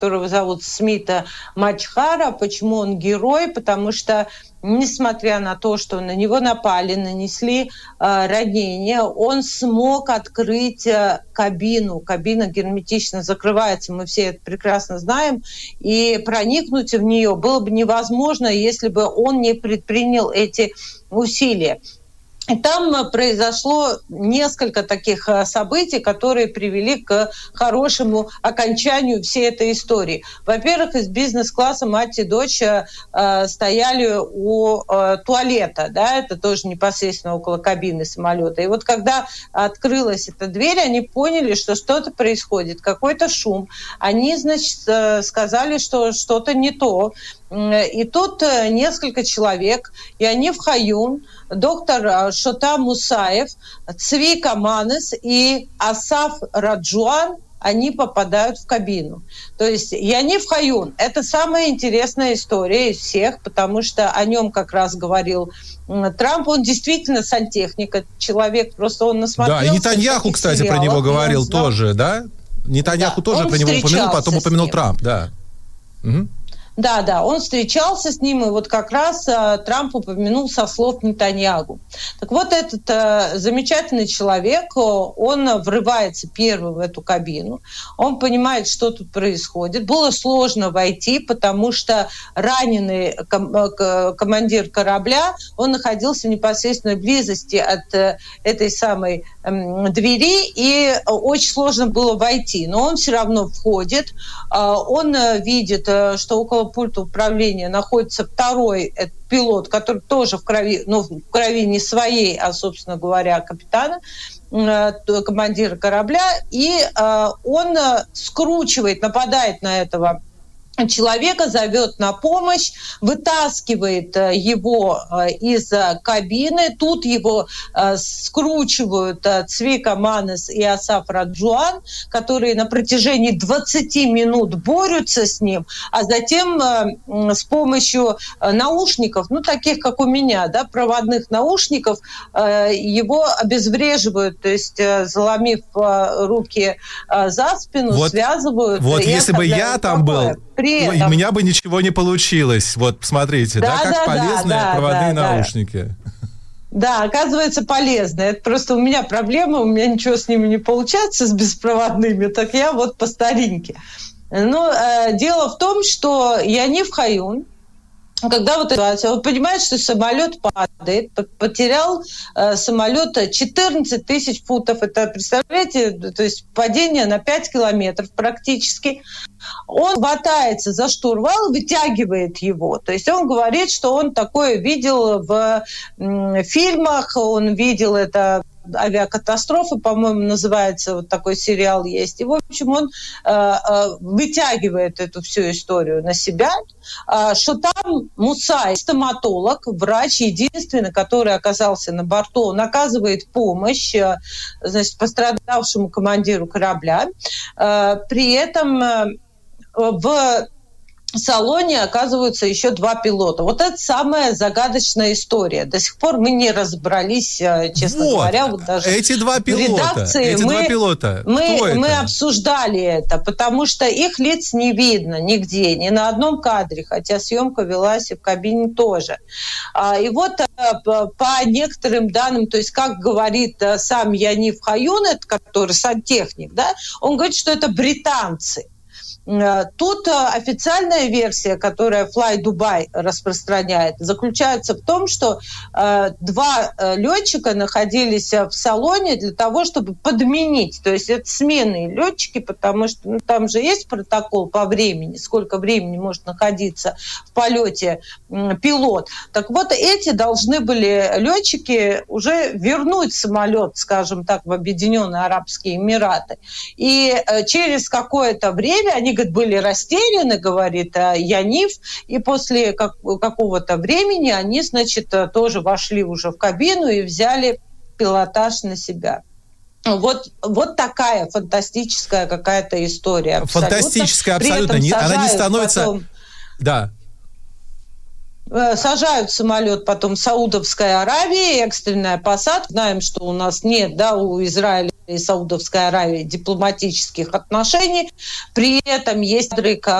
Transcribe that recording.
которого зовут Смита Мачхара. Почему он герой? Потому что, несмотря на то, что на него напали, нанесли ранения, он смог открыть кабину. Кабина герметично закрывается, мы все это прекрасно знаем, и проникнуть в нее было бы невозможно, если бы он не предпринял эти усилия. И там произошло несколько таких событий, которые привели к хорошему окончанию всей этой истории. Во-первых, из бизнес-класса мать и дочь стояли у туалета, да, это тоже непосредственно около кабины самолета. И вот когда открылась эта дверь, они поняли, что что-то происходит, какой-то шум. Они, значит, сказали, что что-то не то. И тут несколько человек, Янив Хаюн, доктор Шота Мусаев, Цвика Манес и Асаф Раджуан, они попадают в кабину. То есть Янив Хаюн – это самая интересная история из всех, потому что о нем как раз говорил Трамп. Он действительно сантехник, человек, просто он насмотрелся. Да, и Нетаньяху, кстати, про него говорил тоже, да? Нетаньяху тоже про него упомянул, потом упомянул Трамп, да. Угу. Да, он встречался с ним, и вот как раз Трамп упомянул со слов Нетаньяху. Так вот, этот замечательный человек, он врывается первым в эту кабину, он понимает, что тут происходит. Было сложно войти, потому что раненый командир корабля, он находился в непосредственной близости от этой самой двери, и очень сложно было войти. Но он все равно входит, он видит, что около пульта управления находится второй пилот, который тоже в крови, но в крови не своей, а, собственно говоря, капитана, командира корабля, и он скручивает, нападает на этого человека, зовет на помощь, вытаскивает его из кабины. Тут его скручивают Цвика Манес и Асаф Раджуан, которые на протяжении 20 минут борются с ним, а затем с помощью наушников, таких, как у меня, да, проводных наушников, его обезвреживают, то есть заломив руки за спину, связывают. Вот если бы я там был, у меня бы ничего не получилось. Вот, смотрите, как полезные проводные наушники. Да, оказывается, полезно. Это просто у меня проблема, у меня ничего с ними не получается, с беспроводными, так я вот по старинке. Но дело в том, что Янив Хаюн, когда вот ситуация, он понимает, что самолет падает, потерял самолет 14 тысяч футов. Это, представляете, то есть падение на 5 километров практически. Он хватается за штурвал, вытягивает его. То есть он говорит, что он такое видел в фильмах, он видел это авиакатастрофы, по-моему, называется, вот такой сериал есть. И, в общем, он вытягивает эту всю историю на себя. Шотам Мусаев, стоматолог, врач, единственный, который оказался на борту, он оказывает помощь, значит, пострадавшему командиру корабля. При этом в салоне оказываются еще 2 пилота. Вот это самая загадочная история. До сих пор мы не разобрались, честно говоря. Вот даже эти 2 пилота. В редакции мы обсуждали это, потому что их лиц не видно нигде, ни на одном кадре, хотя съемка велась и в кабине тоже. И вот по некоторым данным, то есть как говорит сам Янив Хаюн, который сантехник, да, он говорит, что это британцы. Тут официальная версия, которая Fly Dubai распространяет, заключается в том, что 2 летчика находились в салоне для того, чтобы подменить. То есть это сменные летчики, потому что там же есть протокол по времени, сколько времени может находиться в полете пилот. Так вот, эти должны были летчики уже вернуть самолет, скажем так, в Объединенные Арабские Эмираты. И через какое-то время они, говорит, были растеряны, говорит Янив, и после какого-то времени они, значит, тоже вошли уже в кабину и взяли пилотаж на себя. Вот такая фантастическая какая-то история. Абсолютно. Фантастическая, абсолютно. Она не становится... Потом... Да. Сажают в самолет потом Саудовской Аравии, экстренная посадка. Знаем, что у нас нет, да, у Израиля и Саудовской Аравии дипломатических отношений. При этом есть